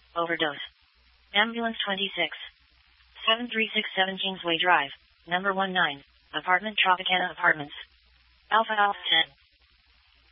overdose. Ambulance 26. 7367 Kingsway Drive, number 19, apartment Tropicana Apartments. Alpha Alpha 10.